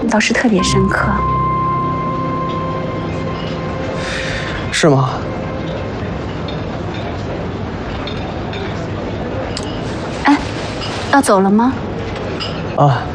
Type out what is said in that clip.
倒是特别深刻。 是吗？ 哎，要走了吗？ 啊。